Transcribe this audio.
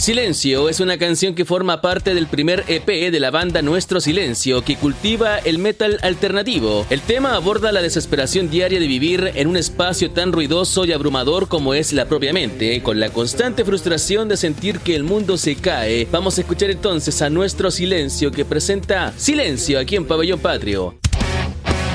Silencio es una canción que forma parte del primer EP de la banda Nuestro Silencio, que cultiva el metal alternativo. El tema aborda la desesperación diaria de vivir en un espacio tan ruidoso y abrumador como es la propia mente, con la constante frustración de sentir que el mundo se cae. Vamos a escuchar entonces a Nuestro Silencio, que presenta Silencio aquí en Pabellón Patrio.